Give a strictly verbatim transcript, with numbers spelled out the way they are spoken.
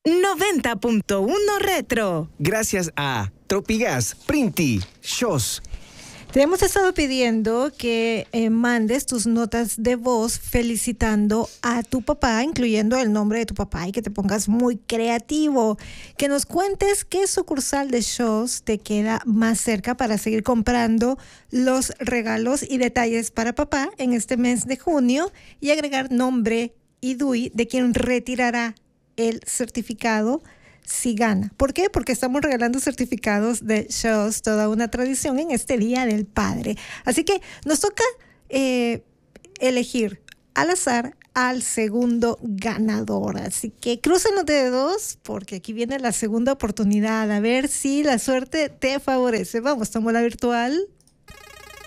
noventa punto uno Retro. Gracias a Tropigas, Printi, Shos. Te hemos estado pidiendo que eh, mandes tus notas de voz felicitando a tu papá, incluyendo el nombre de tu papá, y que te pongas muy creativo. Que nos cuentes qué sucursal de Shows te queda más cerca para seguir comprando los regalos y detalles para papá en este mes de junio y agregar nombre y D U I de quien retirará el certificado si gana. ¿Por qué? Porque estamos regalando certificados de Shows, toda una tradición en este Día del Padre. Así que nos toca eh, elegir al azar al segundo ganador. Así que crucen los dedos porque aquí viene la segunda oportunidad. A ver si la suerte te favorece. Vamos, tomo la virtual.